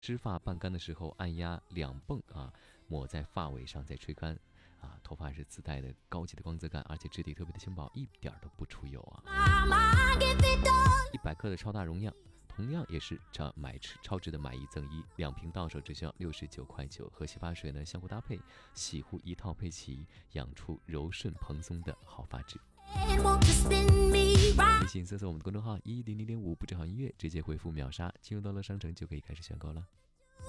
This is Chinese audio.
湿发半干的时候，按压2泵啊，抹在发尾上再吹干啊。头发是自带的高级的光泽感，而且质地特别的轻薄，一点都不出油啊。100克的超大容量，同样也是超值的买一赠一，2瓶到手只需要69.9块，和洗发水呢相互搭配，洗护一套配齐，养出柔顺蓬松的好发质。微信搜索我们的公众号1000.5不止好音乐，直接回复秒杀，进入到了商城就可以开始选购了。